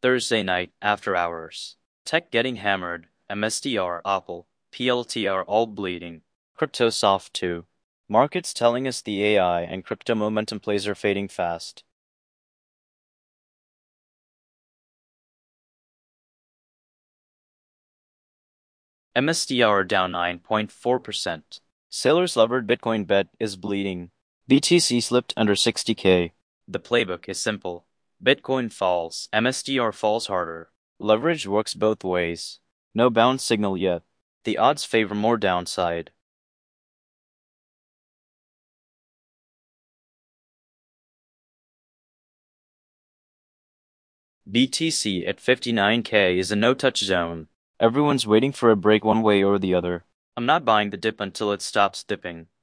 Thursday night, after hours. Tech getting hammered, MSTR, Apple, PLTR all bleeding. Crypto soft too. Markets telling us the AI and crypto momentum plays are fading fast. MSTR down 9.4%. Sailor's levered Bitcoin bet is bleeding. BTC slipped under 60K. The playbook is simple. Bitcoin falls, MSTR falls harder. Leverage works both ways. No bounce signal yet. The odds favor more downside. BTC at 59K is a no-touch zone. Everyone's waiting for a break one way or the other. I'm not buying the dip until it stops dipping.